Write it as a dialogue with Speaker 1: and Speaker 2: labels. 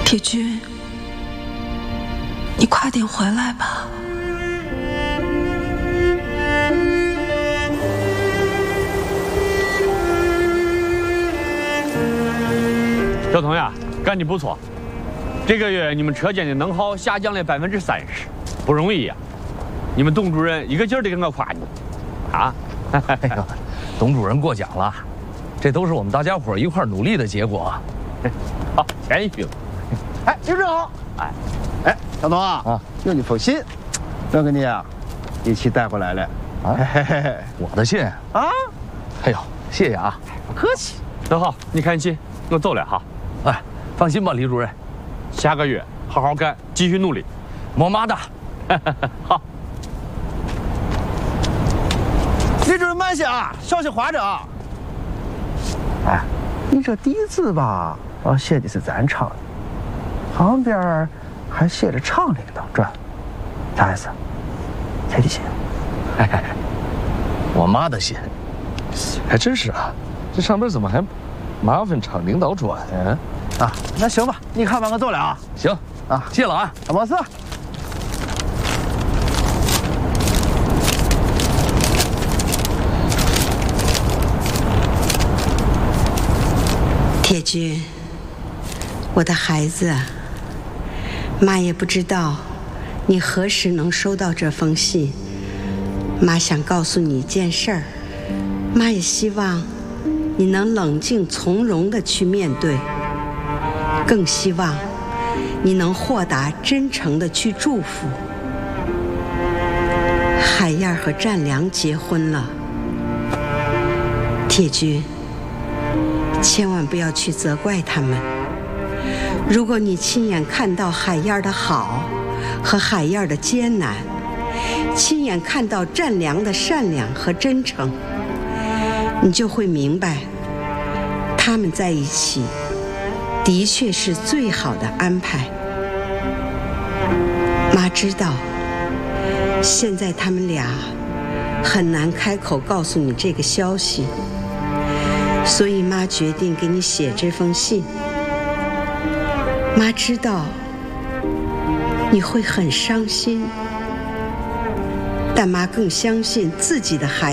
Speaker 1: 铁军，你快点回来吧。
Speaker 2: 小童呀，干得不错。这个月你们车间的能耗下降了30%，不容易呀。你们董主任一个劲儿地跟我夸你，啊！
Speaker 3: 哎呦，董主任过奖了，这都是我们大家伙一块努力的结果。
Speaker 2: 好，谦虚了。
Speaker 4: 哎，刘正好。哎，小童啊，有你封信，要跟你啊一起带回来了。
Speaker 3: 啊，我的信
Speaker 4: 啊？
Speaker 3: 哎呦，谢谢啊，
Speaker 4: 不客气。
Speaker 2: 那好，你看信，我走了哈。
Speaker 3: 哎，放心吧，李主任，
Speaker 2: 下个月好好干，继续努力。
Speaker 3: 么么哒。
Speaker 2: 好。
Speaker 4: 李主任慢些啊，小心划着啊。哎，你这底子吧，写的是咱厂的，旁边还写着厂领导传，啥意思？谁的信？
Speaker 3: 我妈的信。还真是啊，这上边怎么还麻烦厂领导转呀？
Speaker 4: 啊，那行吧，你看吧，我走了啊。
Speaker 3: 行
Speaker 4: 啊，
Speaker 3: 谢了啊，
Speaker 4: 没事。
Speaker 1: 铁军，我的孩子，妈也不知道你何时能收到这封信。妈想告诉你一件事儿，妈也希望你能冷静从容地去面对，更希望你能豁达真诚地去祝福。海燕和战良结婚了，铁军，千万不要去责怪他们。如果你亲眼看到海燕的好和海燕的艰难，亲眼看到战良的善良和真诚，你就会明白，他们在一起的确是最好的安排。妈知道，现在他们俩很难开口告诉你这个消息，所以妈决定给你写这封信。妈知道你会很伤心，但妈更相信自己的孩子